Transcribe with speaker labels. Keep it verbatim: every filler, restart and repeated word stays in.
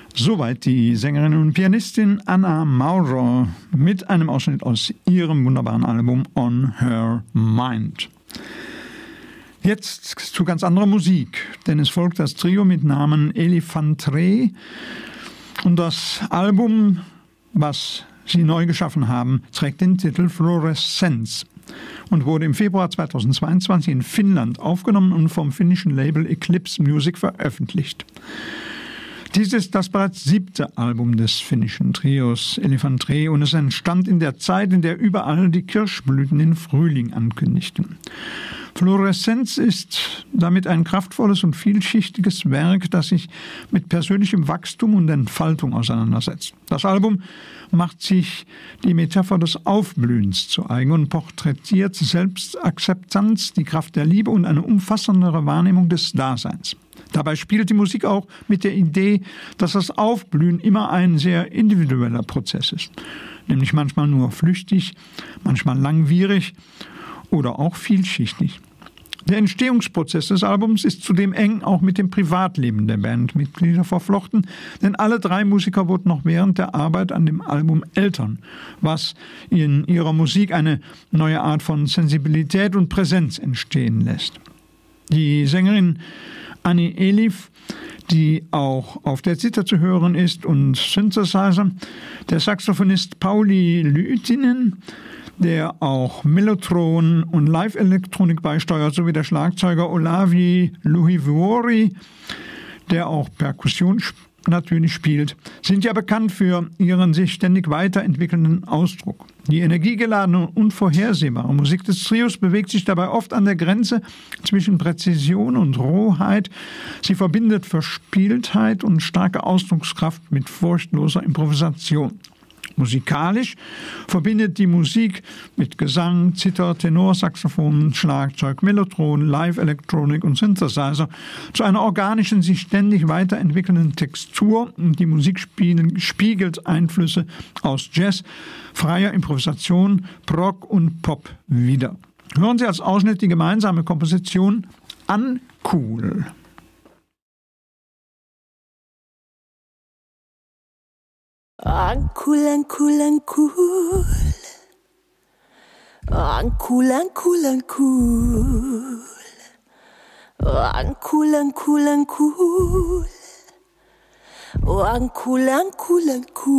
Speaker 1: Soweit die Sängerin und Pianistin Anna Maurer mit einem Ausschnitt aus ihrem wunderbaren Album On Her Mind. Jetzt zu ganz anderer Musik, denn es folgt das Trio mit Namen Elefanthré und das Album, was sie neu geschaffen haben, trägt den Titel Fluoreszenz und wurde im Februar zweitausendzweiundzwanzig in Finnland aufgenommen und vom finnischen Label Eclipse Music veröffentlicht. Dies ist das bereits siebte Album des finnischen Trios Elefanthré und es entstand in der Zeit, in der überall die Kirschblüten den Frühling ankündigten. Fluoreszenz ist damit ein kraftvolles und vielschichtiges Werk, das sich mit persönlichem Wachstum und Entfaltung auseinandersetzt. Das Album macht sich die Metapher des Aufblühens zu eigen und porträtiert Selbstakzeptanz, die Kraft der Liebe und eine umfassendere Wahrnehmung des Daseins. Dabei spielt die Musik auch mit der Idee, dass das Aufblühen immer ein sehr individueller Prozess ist, nämlich manchmal nur flüchtig, manchmal langwierig oder auch vielschichtig. Der Entstehungsprozess des Albums ist zudem eng auch mit dem Privatleben der Bandmitglieder verflochten, denn alle drei Musiker wurden noch während der Arbeit an dem Album Eltern, was in ihrer Musik eine neue Art von Sensibilität und Präsenz entstehen lässt. Die Sängerin Anni Elif, die auch auf der Zither zu hören ist, und Synthesizer, der Saxophonist Pauli Lyytinen, der auch Mellotron und Live-Elektronik beisteuert, sowie der Schlagzeuger Olavi Luhivuori, der auch Perkussion natürlich spielt, sind ja bekannt für ihren sich ständig weiterentwickelnden Ausdruck. Die energiegeladene und unvorhersehbare Musik des Trios bewegt sich dabei oft an der Grenze zwischen Präzision und Rohheit. Sie verbindet Verspieltheit und starke Ausdruckskraft mit furchtloser Improvisation. Musikalisch verbindet die Musik mit Gesang, Zither, Tenor, Saxophon, Schlagzeug, Mellotron, Live-Elektronik und Synthesizer zu einer organischen, sich ständig weiterentwickelnden Textur. Die Musik spiegelt Einflüsse aus Jazz, freier Improvisation, Prog und Pop wider. Hören Sie als Ausschnitt die gemeinsame Komposition Uncool.
Speaker 2: Uncool, uncool, uncool. Uncool, uncool, uncool. Uncool, uncool, uncool. Uncool, uncool, uncool.